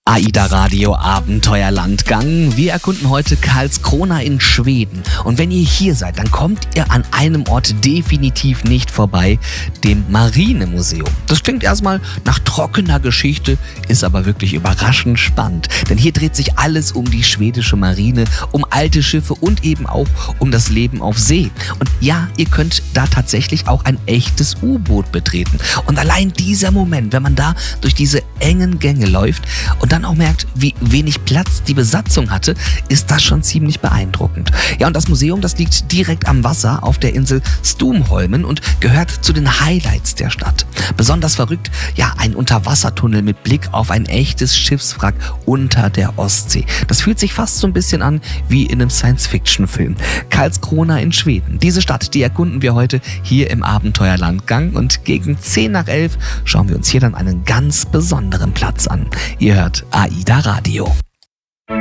AIDA Radio Abenteuerlandgang. Wir erkunden heute Karlskrona in Schweden. Und wenn ihr hier seid, dann kommt ihr an einem Ort definitiv nicht vorbei, dem Marinemuseum. Das klingt erstmal nach trockener Geschichte, ist aber wirklich überraschend spannend. Denn hier dreht sich alles um die schwedische Marine, um alte Schiffe und eben auch um das Leben auf See. Und ja, ihr könnt da tatsächlich auch ein echtes U-Boot betreten. Und allein dieser Moment, wenn man da durch diese engen Gänge läuft und dann auch merkt, wie wenig Platz die Besatzung hatte, ist das schon ziemlich beeindruckend. Ja, und das Museum, das liegt direkt am Wasser auf der Insel Stumholmen und gehört zu den Highlights der Stadt. Besonders verrückt, ja, ein Unterwassertunnel mit Blick auf ein echtes Schiffswrack unter der Ostsee. Das fühlt sich fast so ein bisschen an wie in einem Science-Fiction-Film. Karlskrona in Schweden. Diese Stadt, die erkunden wir heute hier im Abenteuerlandgang und gegen 10 nach 11 schauen wir uns hier dann einen ganz besonderen Platz an. Ihr hört AIDA Radio.